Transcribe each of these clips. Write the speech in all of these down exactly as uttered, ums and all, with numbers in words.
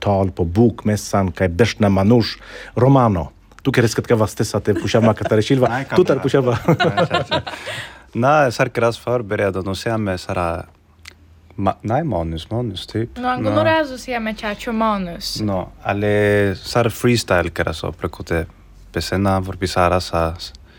tal på bokmässan kai beshna manush romano. Tu crees că va stessa te pushama Katare Silva? Tu tar pushava. Nej, sarkras förbereda no se med sara Ma, nej, manus, manus typ. No, anche no. raso si chiama Chacho manus. No, ale sar freestyle cara so, precote pesena vorbi sara sa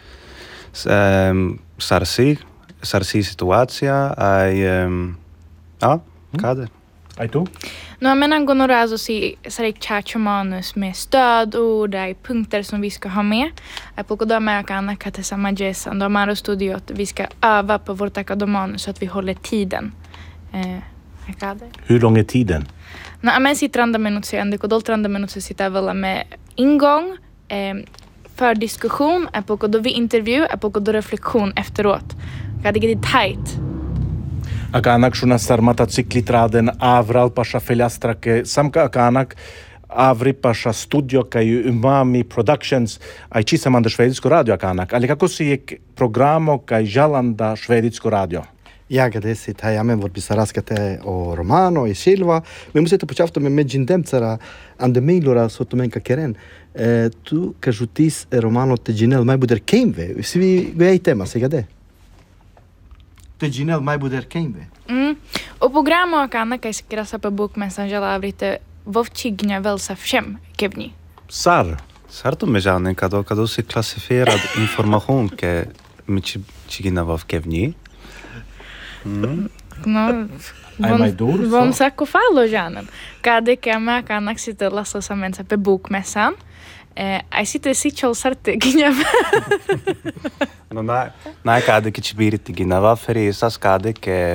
um, sarsi, sarsi situația, ai um, ja, kade. Ai tu? No, men angående raso si sarik Chacho manus med stödord, ai punkter som vi ska ha med. Är på goda med kan kata samma jazz, och de har studiot vi ska öva på vårt akadomanus så att vi håller tiden. Eh, Hur lång är tiden? No, men sitter trenta minuter ända och dolt trenta minuter sitter väl med ingång eh, för diskussion, är på då vi intervju, är på då reflektion efteråt. Kan det bli tight. Akanak shuna sarmata ciklitraden avral pasha feliastrake samka akanak avri pasha studio kai Umami Productions ai ci samanda švedsko radio akanak. Ali kako si je programo kai jalanda švedsko radio? Ja, kada si taj amen vor bisaraskate o Romano i Silva, mi musete počavto me međin demcara ande mailora sotomenka keren. E, tu kažutis Romano te ginel mai buder kemve. Svi gwej tema se gade. Te ginel mai buder kemve. Mm. Och programo kan ka skrasa på bokmässan jalavrite vovchigna väl sa fem kevni. Sar. Sar to mežane kado kado si klasifierad information ke mi chigina vov kevni. Mm. No, vom, vom sacco fallo janen. Kade kema kanak sitte lassa samensa pe bokmässan. Eh, ai sitte sichol sarte ginja. No na, na kade ke chibirit ginava feri sas kade ke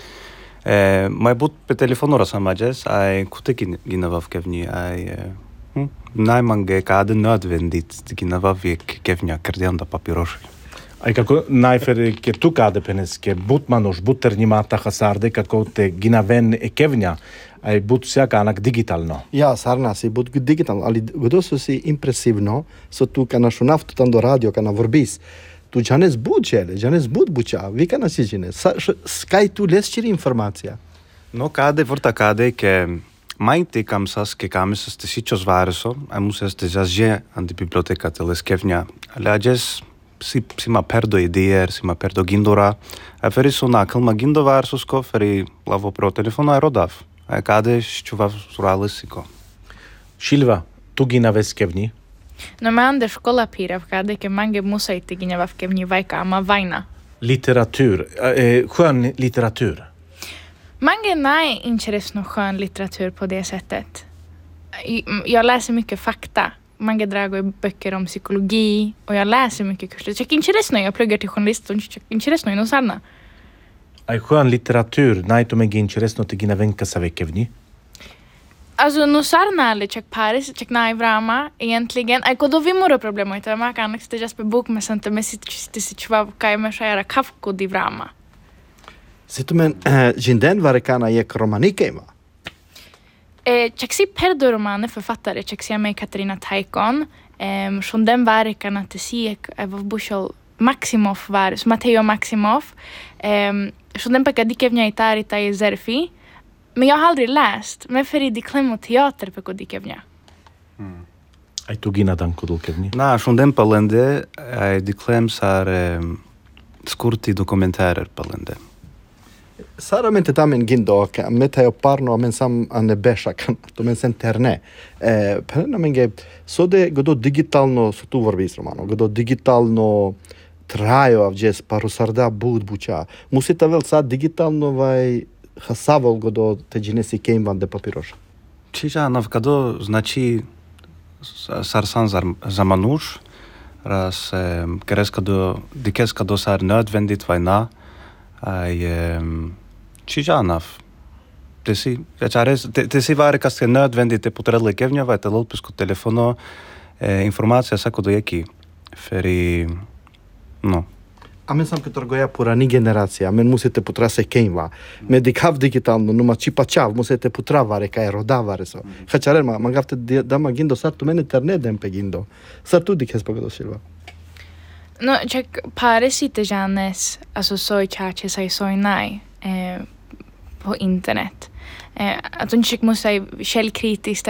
eh mai but pe telefonora samajes ai kute ginava kevni ai hm najmange kade nödvändigt ginava vek kevnia kardianda papiroshi. Ai kako najfer ke tu kade penes ke butmanos buternimata hasarde kako te ginaven e kevnja ai but sia kanak digitalno. Ja, sarna si but digital, ali godoso si impresivno, so tu kana shunafto tando radio kana vorbis. Tu janes budjele, janes bud bucha, vi kana si jine. Skai tu lesčiri informacija. No kade vorta kade ke mai te kamsas ke kamsas te sichos vareso, ai musas te jazje ante biblioteka te leskevnja. Alajes si si ma perdo ideer, si ma perdo gindora. A feri sona kalma gindovar sosko feri lavo pro telefono aerodav. A kade ščuva suralisiko. Silva, tu ginaves kevni? No mä ande škola pirav kade ke mange musaiti ginavav kevni vaikka ama vaina. Litteratur, eh, skön litteratur. Mange nej intresserar skön litteratur på det sättet. Jag läser mycket fakta. Mange drar böcker om psykologi och jag läser mycket kurser. Jag inte resten jag pluggar till journalist och inte resten någon sanna. Ai skön litteratur, nej to meg inte resten till gina venka savekevni. Alltså no sarna eller check Paris, check nej vrama egentligen. Ai kodo vi moro problema ita ma kan inte just på bok med sånt med sitt sitt chvav kai med shara kafko di vrama. Sitter men jinden var kana je romanikema. Eh, Chexi perdo romane författare Chexi med Katarina Taikon. Ehm från den verkan att det se av Bushel Maximov var som Matteo Maximov. Ehm från den pekade kevnia itari tai zerfi. Men jag har aldrig läst, men för i diklemo teater på kodikevnia. Mm. Ai tu gina dan kodikevnia. Na, från den palende ai diklem sar um, skurti dokumentärer palende. Sara mente tamen gindo ka meta yo parno men sam ane besha kan to men senterne. Eh pena menge so de godo digitalno so tu vorbis romano, godo digitalno trajo av jes parusarda bud bucha. Musita vel sa digitalno vai hasavol godo te ginesi keim van de papirosh. Čiža navkado znači sarsan zamanuš ras keres kado dikes kado sar nödvändigt vajna ai čiža nav te si jačares te, te si vare kas nödvändigt te putrele kevnja vai te lolpisko telefono eh, informacija sako do jeki feri no Amen sam ke trgoja purani generacija, amen musite putra se keimva. Medikav digitalno, numa čipačav, musite putra vare kaj rodavare so. Hačaren ma, man gafte dama gindo sartu men internet den pe gindo. Sartu dikes pagado silva. No, check Paris inte janes, alltså så chache sig så nej eh på internet. Eh att hon check måste källkritiskt